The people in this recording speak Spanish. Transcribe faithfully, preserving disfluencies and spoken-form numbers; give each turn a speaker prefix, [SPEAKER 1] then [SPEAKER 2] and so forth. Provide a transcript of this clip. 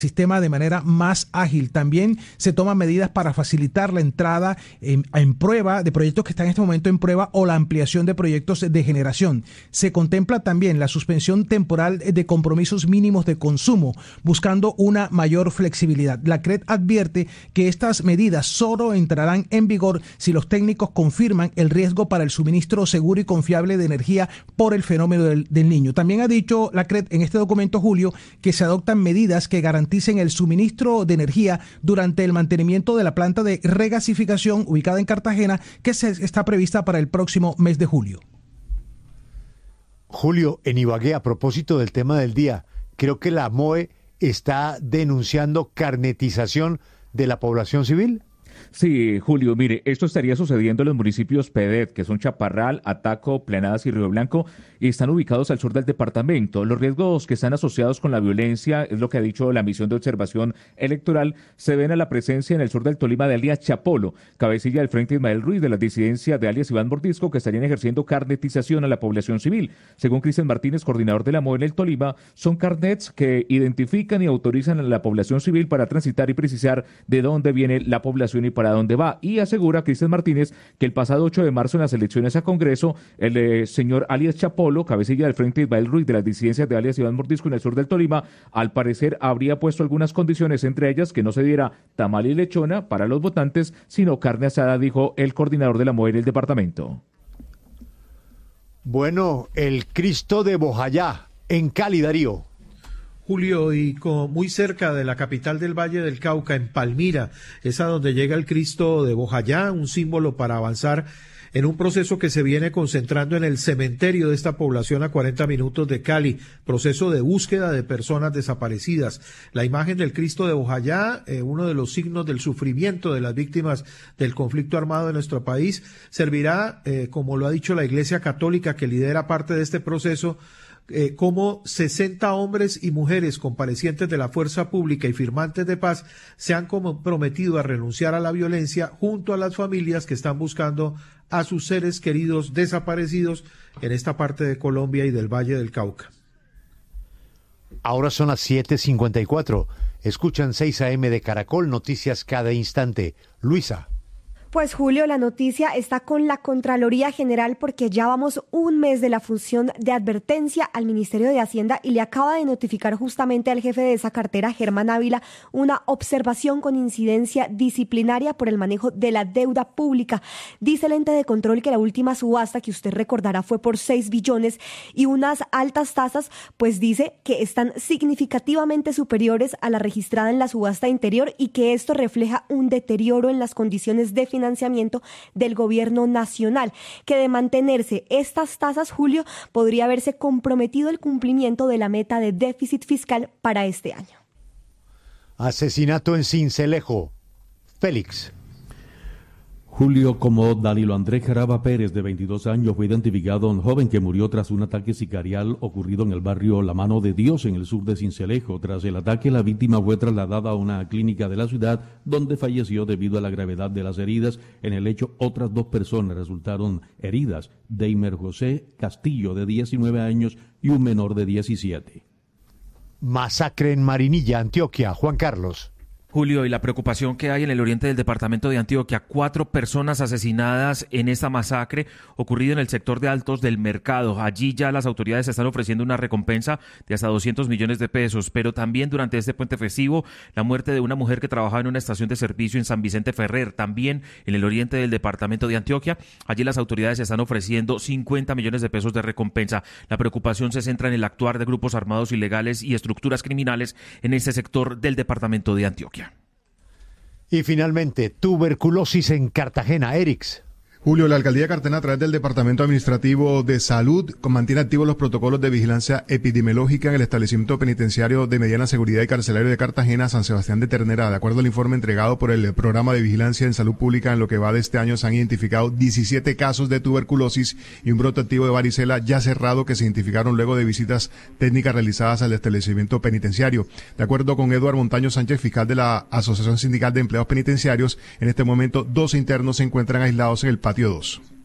[SPEAKER 1] sistema de manera más ágil. También se toman medidas para facilitar la entrada en, en prueba de proyectos que están en este momento en prueba o la ampliación de proyectos de generación. Se contempla también la suspensión temporal de compromisos mínimos de consumo, buscando una mayor flexibilidad. La C R E D advierte que estas medidas solo entrarán en vigor si los técnicos confirman el riesgo para el suministro seguro y confiable de energía por el fenómeno del, del Niño. También ha dicho la C R E D en este documento, Julio, que se adoptan medidas que garanticen el suministro de energía durante el mantenimiento de la planta de regasificación ubicada en Cartagena, que se está prevista para el próximo mes de julio.
[SPEAKER 2] Julio, en Ibagué, a propósito del tema del día, creo que la M O E está denunciando carnetización de la población civil.
[SPEAKER 3] Sí, Julio, mire, esto estaría sucediendo en los municipios P D E T, que son Chaparral, Ataco, Planadas y Río Blanco, y están ubicados al sur del departamento. Los riesgos que están asociados con la violencia, es lo que ha dicho la misión de observación electoral, se ven a la presencia en el sur del Tolima de alias Chapolo, cabecilla del Frente Ismael Ruiz, de la disidencia de alias Iván Mordisco, que estarían ejerciendo carnetización a la población civil. Según Cristian Martínez, coordinador de la M O E en el Tolima, son carnets que identifican y autorizan a la población civil para transitar y precisar de dónde viene la población y para dónde va, y asegura Cristian Martínez que el pasado ocho de marzo en las elecciones a Congreso, el eh, señor alias Chapolo, cabecilla del Frente Ismael Ruiz de las disidencias de alias Iván Mordisco en el sur del Tolima, al parecer habría puesto algunas condiciones, entre ellas que no se diera tamal y lechona para los votantes, sino carne asada, dijo el coordinador de la M O E en el departamento.
[SPEAKER 2] Bueno, el Cristo de Bojayá, en Cali, Darío.
[SPEAKER 4] Julio, y con, muy cerca de la capital del Valle del Cauca, en Palmira, es a donde llega el Cristo de Bojayá, un símbolo para avanzar en un proceso que se viene concentrando en el cementerio de esta población a cuarenta minutos de Cali, proceso de búsqueda de personas desaparecidas. La imagen del Cristo de Bojayá, eh, uno de los signos del sufrimiento de las víctimas del conflicto armado en nuestro país, servirá, eh, como lo ha dicho la Iglesia Católica, que lidera parte de este proceso, Eh, como sesenta hombres y mujeres comparecientes de la fuerza pública y firmantes de paz se han comprometido a renunciar a la violencia junto a las familias que están buscando a sus seres queridos desaparecidos en esta parte de Colombia y del Valle del Cauca.
[SPEAKER 2] Ahora son las siete cincuenta y cuatro. Escuchan seis a eme de Caracol, noticias cada instante. Luisa.
[SPEAKER 5] Pues Julio, la noticia está con la Contraloría General porque ya vamos un mes de la función de advertencia al Ministerio de Hacienda y le acaba de notificar justamente al jefe de esa cartera, Germán Ávila, una observación con incidencia disciplinaria por el manejo de la deuda pública. Dice el ente de control que la última subasta, que usted recordará, fue por seis billones y unas altas tasas, pues dice que están significativamente superiores a la registrada en la subasta anterior y que esto refleja un deterioro en las condiciones de financiamiento financiamiento del gobierno nacional, que de mantenerse estas tasas, Julio, podría haberse comprometido el cumplimiento de la meta de déficit fiscal para este año.
[SPEAKER 2] Asesinato en Sincelejo. Félix.
[SPEAKER 6] Julio, como Danilo Andrés Jaraba Pérez, de veintidós años, fue identificado un joven que murió tras un ataque sicarial ocurrido en el barrio La Mano de Dios, en el sur de Sincelejo. Tras el ataque, la víctima fue trasladada a una clínica de la ciudad, donde falleció debido a la gravedad de las heridas. En el hecho, otras dos personas resultaron heridas: Deimer José Castillo, de diecinueve años, y un menor de diecisiete.
[SPEAKER 2] Masacre en Marinilla, Antioquia. Juan Carlos.
[SPEAKER 7] Julio, y la preocupación que hay en el oriente del departamento de Antioquia, cuatro personas asesinadas en esta masacre ocurrida en el sector de Altos del Mercado. Allí ya las autoridades están ofreciendo una recompensa de hasta doscientos millones de pesos, pero también durante este puente festivo, la muerte de una mujer que trabajaba en una estación de servicio en San Vicente Ferrer, también en el oriente del departamento de Antioquia. Allí las autoridades están ofreciendo cincuenta millones de pesos de recompensa. La preocupación se centra en el actuar de grupos armados ilegales y estructuras criminales en este sector del departamento de Antioquia.
[SPEAKER 2] Y finalmente, tuberculosis en Cartagena. Erix.
[SPEAKER 8] Julio, la Alcaldía de Cartagena, a través del Departamento Administrativo de Salud, mantiene activos los protocolos de vigilancia epidemiológica en el establecimiento penitenciario de mediana seguridad y carcelario de Cartagena, San Sebastián de Ternera. De acuerdo al informe entregado por el Programa de Vigilancia en Salud Pública, en lo que va de este año se han identificado diecisiete casos de tuberculosis y un brote activo de varicela ya cerrado, que se identificaron luego de visitas técnicas realizadas al establecimiento penitenciario. De acuerdo con Eduardo Montaño Sánchez, fiscal de la Asociación Sindical de Empleados Penitenciarios, en este momento dos internos se encuentran aislados en el patio dos.